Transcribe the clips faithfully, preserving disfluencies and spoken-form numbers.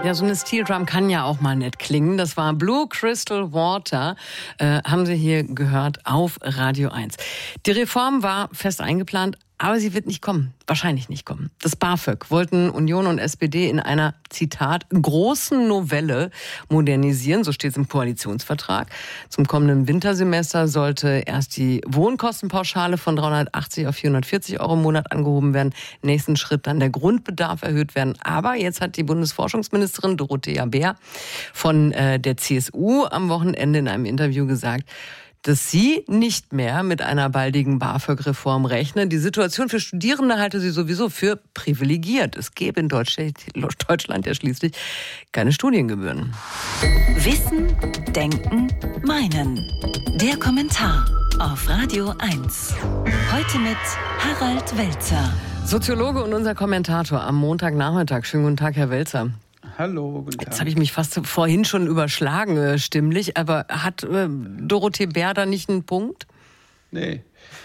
Ja, so eine Steel Drum kann ja auch mal nett klingen. Das war Blue Crystal Water, äh, haben Sie hier gehört auf Radio eins. Die Reform war fest eingeplant, aber sie wird nicht kommen. Wahrscheinlich nicht kommen. Das BAföG wollten Union und S P D in einer, Zitat, großen Novelle modernisieren. So steht es im Koalitionsvertrag. Zum kommenden Wintersemester sollte erst die Wohnkostenpauschale von dreihundertachtzig auf vierhundertvierzig Euro im Monat angehoben werden. Im nächsten Schritt dann der Grundbedarf erhöht werden. Aber jetzt hat die Bundesforschungsministerin Dorothea Bär von äh, der C S U am Wochenende in einem Interview gesagt, dass sie nicht mehr mit einer baldigen BAföG-Reform rechne. Die Situation für Studierende halte sie sowieso für privilegiert. Es gäbe in Deutschland, Deutschland ja schließlich keine Studiengebühren. Wissen, Denken, Meinen. Der Kommentar auf Radio eins. Heute mit Harald Welzer. Soziologe und unser Kommentator am Montagnachmittag. Schönen guten Tag, Herr Welzer. Hallo, guten Tag. Jetzt habe ich mich fast vorhin schon überschlagen, äh, stimmlich, aber hat äh, Dorothee Bär da nicht einen Punkt? Nee.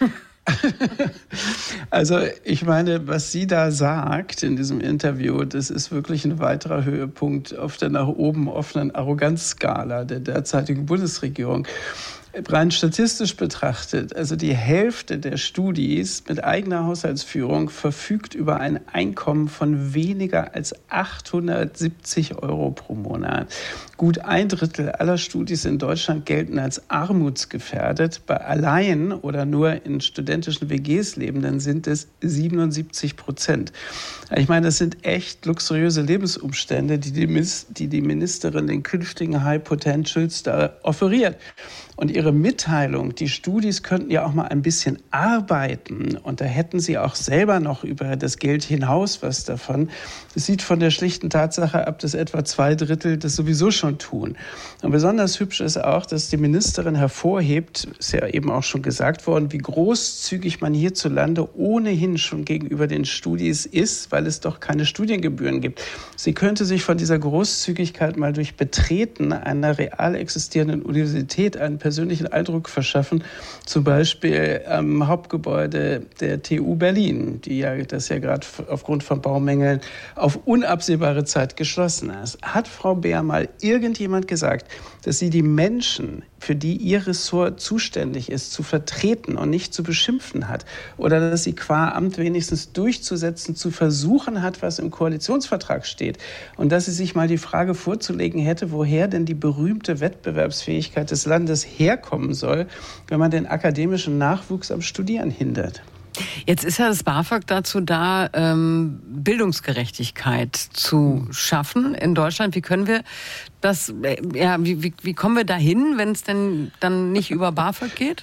Also ich meine, was sie da sagt in diesem Interview, das ist wirklich ein weiterer Höhepunkt auf der nach oben offenen Arroganzskala der derzeitigen Bundesregierung. Rein statistisch betrachtet, also die Hälfte der Studis mit eigener Haushaltsführung verfügt über ein Einkommen von weniger als achthundertsiebzig Euro pro Monat. Gut ein Drittel aller Studis in Deutschland gelten als armutsgefährdet. Bei allein oder nur in studentischen W Gs Lebenden sind es siebenundsiebzig Prozent. Ich meine, das sind echt luxuriöse Lebensumstände, die die, die, die Ministerin den künftigen High Potentials da offeriert. Und ihre Mitteilung, die Studis könnten ja auch mal ein bisschen arbeiten und da hätten sie auch selber noch über das Geld hinaus was davon. Das sieht von der schlichten Tatsache ab, dass etwa zwei Drittel das sowieso schon tun. Und besonders hübsch ist auch, dass die Ministerin hervorhebt, ist ja eben auch schon gesagt worden, wie großzügig man hierzulande ohnehin schon gegenüber den Studis ist, weil es doch keine Studiengebühren gibt. Sie könnte sich von dieser Großzügigkeit mal durch Betreten einer real existierenden Universität einen persönlichen Eindruck verschaffen, zum Beispiel am Hauptgebäude der T U Berlin, die ja das ja gerade aufgrund von Baumängeln auf unabsehbare Zeit geschlossen ist. Hat Frau Bär mal irgendjemand gesagt, dass sie die Menschen, für die ihr Ressort zuständig ist, zu vertreten und nicht zu beschimpfen hat? Oder dass sie qua Amt wenigstens durchzusetzen, zu versuchen hat, was im Koalitionsvertrag steht? Und dass sie sich mal die Frage vorzulegen hätte, woher denn die berühmte Wettbewerbsfähigkeit des Landes herkommen soll, wenn man den akademischen Nachwuchs am Studieren hindert? Jetzt ist ja das BAföG dazu da, ähm, Bildungsgerechtigkeit zu schaffen in Deutschland. Wie können wir das, äh, ja, wie, wie, wie kommen wir dahin, wenn es denn dann nicht über BAföG geht?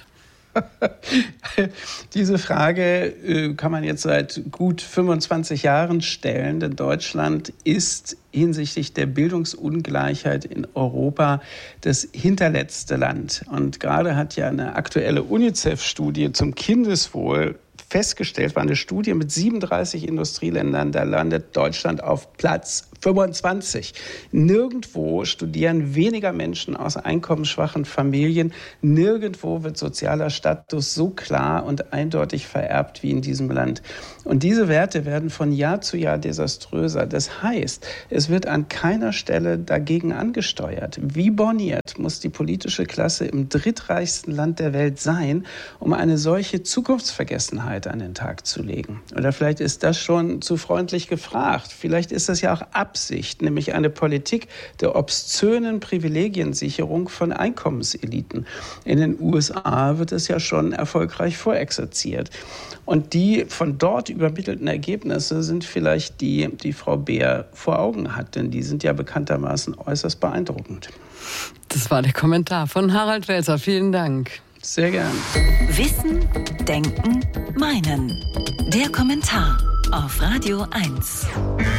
Diese Frage äh, kann man jetzt seit gut fünfundzwanzig Jahren stellen, denn Deutschland ist hinsichtlich der Bildungsungleichheit in Europa das hinterletzte Land. Und gerade hat ja eine aktuelle UNICEF-Studie zum Kindeswohl festgestellt, war eine Studie mit siebenunddreißig Industrieländern, da landet Deutschland auf Platz fünfundzwanzig. Nirgendwo studieren weniger Menschen aus einkommensschwachen Familien. Nirgendwo wird sozialer Status so klar und eindeutig vererbt wie in diesem Land. Und diese Werte werden von Jahr zu Jahr desaströser. Das heißt, es wird an keiner Stelle dagegen angesteuert. Wie borniert muss die politische Klasse im drittreichsten Land der Welt sein, um eine solche Zukunftsvergessenheit an den Tag zu legen? Oder vielleicht ist das schon zu freundlich gefragt. Vielleicht ist das ja auch Absicht, nämlich eine Politik der obszönen Privilegiensicherung von Einkommenseliten. In den U S A wird es ja schon erfolgreich vorexerziert. Und die von dort übermittelten Ergebnisse sind vielleicht die, die Frau Bär vor Augen hat, denn die sind ja bekanntermaßen äußerst beeindruckend. Das war der Kommentar von Harald Welzer. Vielen Dank. Sehr gern. Wissen, Denken, Meinen. Der Kommentar auf Radio eins.